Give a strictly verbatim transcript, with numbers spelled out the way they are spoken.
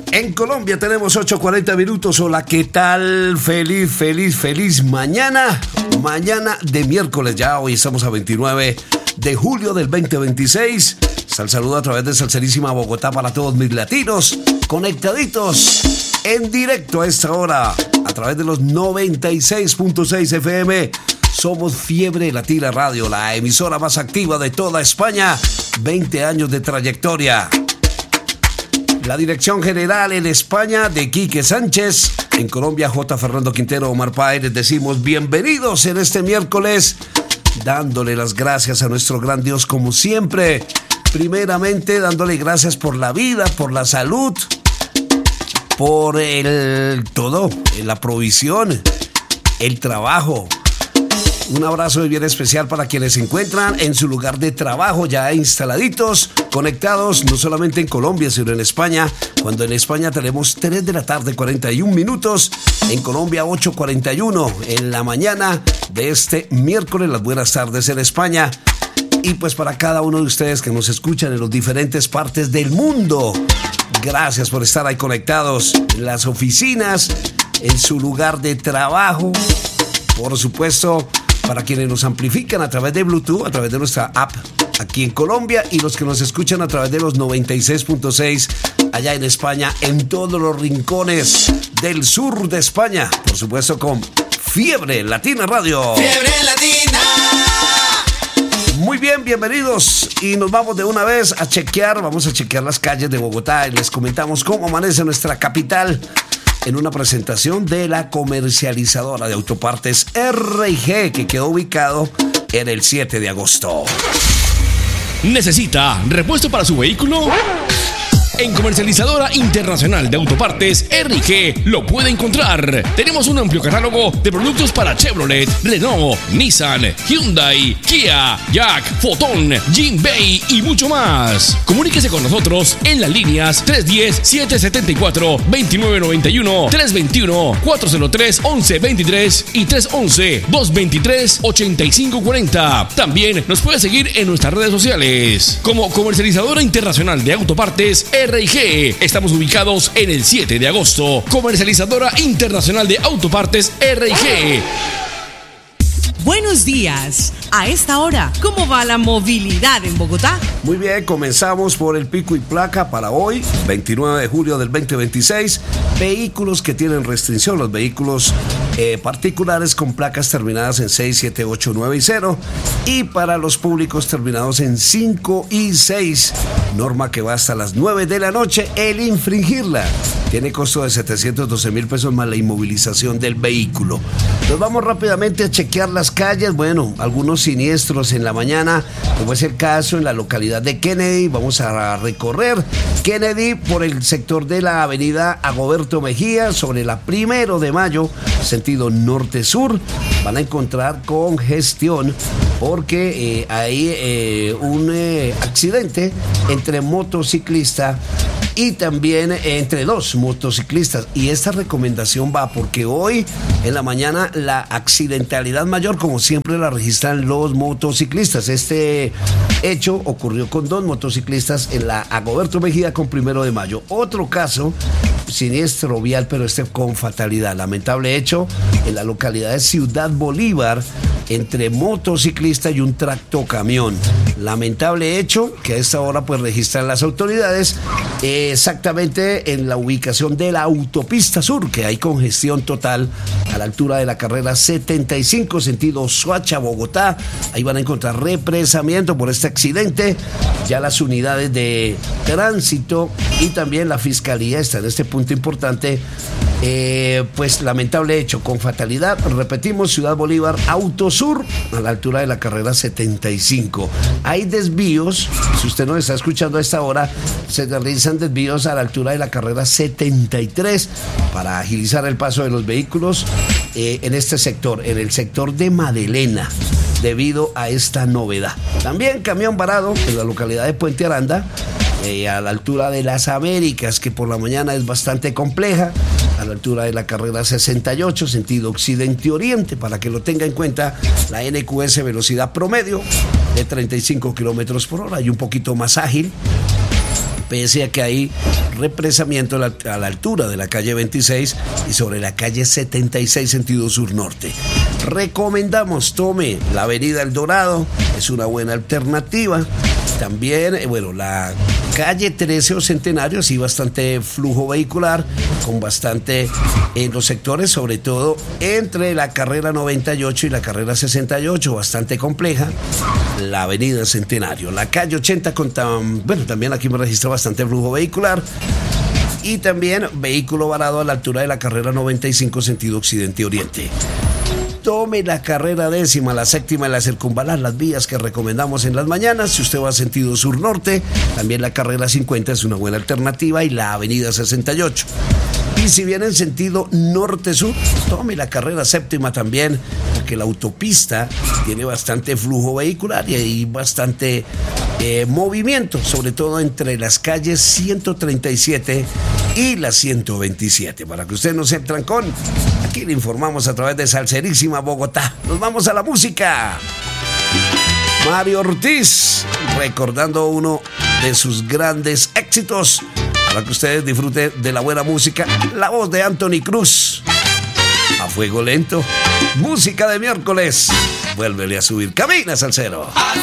En Colombia tenemos ocho cuarenta minutos. Hola, ¿qué tal? Feliz, feliz, feliz mañana. Mañana de miércoles ya. Hoy estamos a veintinueve de julio del veinte veintiséis. Sal saludo a través de Salserísima Bogotá para todos mis latinos conectaditos en directo a esta hora a través de los noventa y seis punto seis F M. Somos Fiebre Latina Radio, la emisora más activa de toda España. veinte años de trayectoria. La dirección general en España de Quique Sánchez. En Colombia, J. Fernando Quintero, Omar Páez. Les decimos bienvenidos en este miércoles, dándole las gracias a nuestro gran Dios como siempre. Primeramente, dándole gracias por la vida, por la salud, por el todo, la provisión, el trabajo. Un abrazo bien especial para quienes se encuentran en su lugar de trabajo ya instaladitos, conectados, no solamente en Colombia, sino en España. Cuando en España tenemos tres de la tarde, cuarenta y un minutos. En Colombia, ocho cuarenta y uno en la mañana de este miércoles. Las buenas tardes en España. Y pues para cada uno de ustedes que nos escuchan en las diferentes partes del mundo, gracias por estar ahí conectados en las oficinas, en su lugar de trabajo. Por supuesto, para quienes nos amplifican a través de Bluetooth, a través de nuestra app aquí en Colombia, y los que nos escuchan a través de los noventa y seis punto seis allá en España, en todos los rincones del sur de España. Por supuesto, con Fiebre Latina Radio. Fiebre Latina. Muy bien, bienvenidos. Y nos vamos de una vez a chequear, vamos a chequear las calles de Bogotá y les comentamos cómo amanece nuestra capital en una presentación de la comercializadora de autopartes R y G, que quedó ubicado en el siete de agosto. ¿Necesita repuesto para su vehículo? En Comercializadora Internacional de Autopartes R y G lo puede encontrar. Tenemos un amplio catálogo de productos para Chevrolet, Renault, Nissan, Hyundai, Kia, Jack, Foton, Jinbei y mucho más. Comuníquese con nosotros en las líneas tres uno cero, siete siete cuatro, dos nueve nueve uno, tres dos uno, cuatro cero tres, once veintitrés y tres once, dos veintitrés, ochenta y cinco cuarenta. También nos puede seguir en nuestras redes sociales como Comercializadora Internacional de Autopartes R y G. Estamos ubicados en el siete de agosto. Comercializadora Internacional de Autopartes R y G. Buenos días. A esta hora, ¿cómo va la movilidad en Bogotá? Muy bien, comenzamos por el pico y placa para hoy, veintinueve de julio del veinte veintiséis. Vehículos que tienen restricción, los vehículos eh, particulares con placas terminadas en seis, siete, ocho, nueve y cero. Y para los públicos terminados en cinco y seis. Norma que va hasta las nueve de la noche. El infringirla tiene costo de setecientos doce mil pesos más la inmovilización del vehículo. Nos vamos rápidamente a chequear las calles. Bueno, algunos siniestros en la mañana, como es el caso en la localidad de Kennedy. Vamos a recorrer Kennedy por el sector de la avenida Agoberto Mejía, sobre la Primero de Mayo, sentido norte-sur. Van a encontrar congestión porque eh, hay eh, un eh, accidente entre motociclista y también eh, entre dos motociclistas. Y esta recomendación va porque hoy en la mañana la accidentalidad mayor, como siempre, la registran los motociclistas. Este hecho ocurrió con dos motociclistas en la Agoberto Mejía con Primero de Mayo. Otro caso siniestro vial, pero este con fatalidad. Lamentable hecho en la localidad de Ciudad Bolívar entre motociclista y un tractocamión. Lamentable hecho que a esta hora pues registran las autoridades, eh, exactamente en la ubicación de la autopista sur, que hay congestión total a la altura de la carrera setenta y cinco, sentido Soacha, Bogotá. Ahí van a encontrar represamiento por este accidente. Ya las unidades de tránsito y también la fiscalía están en este punto importante. Eh, pues lamentable hecho con fatalidad. Repetimos, Ciudad Bolívar, Autosur, a la altura de la carrera setenta y cinco. Hay desvíos, si usted nos está escuchando a esta hora, se realizan desvíos a la altura de la carrera setenta y tres para agilizar el paso de los vehículos eh, en este sector, en el sector de Madelena, debido a esta novedad. También camión varado en la localidad de Puente Aranda, eh, a la altura de las Américas, que por la mañana es bastante compleja, a la altura de la carrera sesenta y ocho, sentido occidente-oriente, para que lo tenga en cuenta. La N Q S velocidad promedio de treinta y cinco kilómetros por hora y un poquito más ágil. pese a que hay represamiento a la, a la altura de la calle veintiséis y sobre la calle setenta y seis sentido sur-norte. Recomendamos tome la avenida El Dorado, es una buena alternativa. También, bueno, la calle trece o Centenario, sí, bastante flujo vehicular, con bastante en los sectores, sobre todo entre la carrera noventa y ocho y la carrera sesenta y ocho, bastante compleja. La avenida Centenario, la calle ochenta, con tam, bueno, también aquí me registra bastante flujo vehicular. Y también vehículo varado a la altura de la carrera noventa y cinco, sentido occidente-oriente. Tome la carrera décima, la séptima y la circunvalar, las vías que recomendamos en las mañanas. Si usted va a sentido sur-norte, también la carrera cincuenta es una buena alternativa y la avenida sesenta y ocho. Y si viene en sentido norte-sur, tome la carrera séptima también, porque la autopista tiene bastante flujo vehicular y hay bastante eh, movimiento, sobre todo entre las calles ciento treinta y siete y la ciento veintisiete. Para que usted no se trancón, aquí le informamos a través de Salserísima Bogotá. Nos vamos a la música. Mario Ortiz, recordando uno de sus grandes éxitos, para que ustedes disfruten de la buena música. La voz de Anthony Cruz, A Fuego Lento. Música de miércoles. Vuélvele a subir. Camina, salsero.